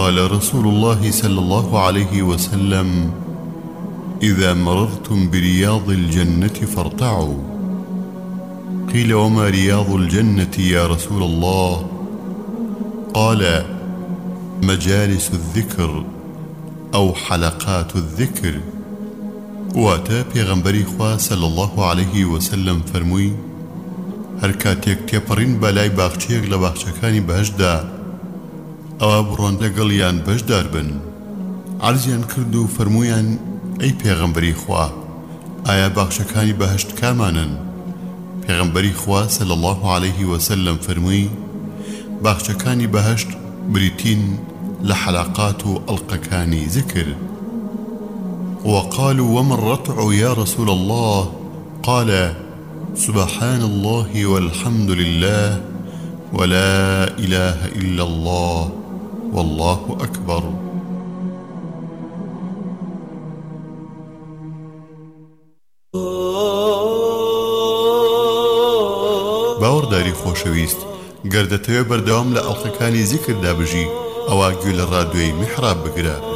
قال رسول الله صلى الله عليه وسلم: إذا مررتم برياض الجنة فارتعوا. قيل: وما رياض الجنة يا رسول الله؟ قال: مجالس الذكر أو حلقات الذكر. واتا پیغمبری خوا صلى الله عليه وسلم فرمووی: هەر کاتێک تێپەڕین بەلای باخچەیەک لە باخچەکانی بەهەشتدا ئەوە بڕۆن لەگەڵیان بەشدار بن. عەرزیان کرد و فەرموویان: ئەی پێغەمبەری خوا، ئایا باخچەکانی بەهەشت کامانن؟ پێغەمبەری خوا صلى الله عليه وسلم فەرمووی: باخچەکانی بەهەشت بریتین لە حەلەقات و ئەڵقەکانی ذکر. وقالوا: وما الرتع يا رسول الله؟ قال: سبحان الله والحمد لله ولا إله إلا الله والله أكبر. باوەڕداری خۆشەویست، گەر دەتەوێت بەردەوام لە ئەڵقەکانی زیکردا بژی، ئەوا گوێ لە ڕادیۆی میحراب بگرە.